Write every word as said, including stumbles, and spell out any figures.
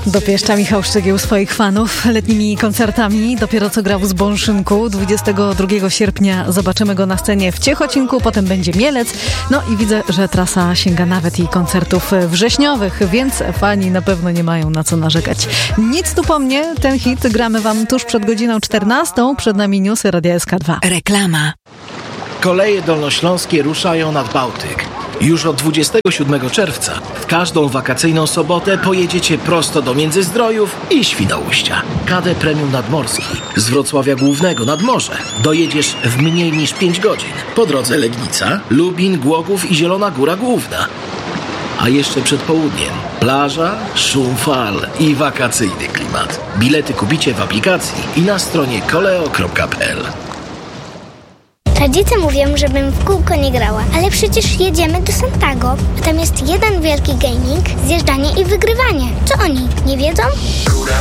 Dopieszcza Michał Szczygieł swoich fanów letnimi koncertami. Dopiero co grał z Bąszynku. dwudziestego drugiego sierpnia zobaczymy go na scenie w Ciechocinku, potem będzie Mielec. No i widzę, że trasa sięga nawet i koncertów wrześniowych, więc fani na pewno nie mają na co narzekać. Nic tu po mnie, ten hit gramy wam tuż przed godziną czternastą. Przed nami newsy Radia S K dwa. Reklama. Koleje dolnośląskie ruszają nad Bałtyk. Już od dwudziestego siódmego czerwca w każdą wakacyjną sobotę pojedziecie prosto do Międzyzdrojów i Świnoujścia. K D Premium Nadmorski z Wrocławia Głównego nad morze dojedziesz w mniej niż pięć godzin. Po drodze Legnica, Lubin, Głogów i Zielona Góra Główna. A jeszcze przed południem plaża, szum fal i wakacyjny klimat. Bilety kupicie w aplikacji i na stronie koleo kropka p l. Rodzice mówią, żebym w kółko nie grała, ale przecież jedziemy do Santago, a tam jest jeden wielki gaming, zjeżdżanie i wygrywanie. Czy oni nie wiedzą?